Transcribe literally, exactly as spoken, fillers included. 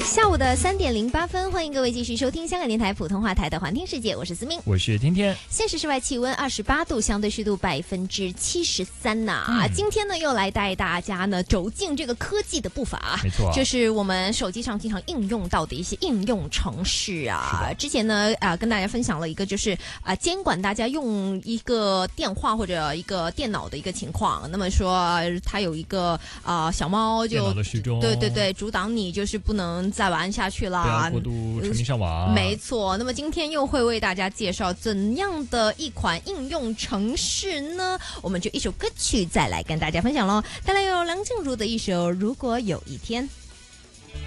下午的三点零八分，欢迎各位继续收听香港电台普通话台的环听世界，我是思明， 我是天天。 现实室外气温二十八度，相对湿度百分之七十三呐。嗯、今天呢，又来带大家呢走进这个科技的步伐， 没错、啊， 就是我们手机上经常应用到的一些应用程式啊。之前呢，啊、呃，跟大家分享了一个，就是啊、呃，监管大家用一个电话或者一个电脑的一个情况。那么说，它有一个啊、呃、小猫就对对对，阻挡你就是不能再玩下去了， 不要过度沉迷上网、 呃。没错，那么今天又会为大家介绍怎样的一款应用程式呢？我们就一首歌曲再来跟大家分享咯，带来有梁静茹的一首《如果有一天》。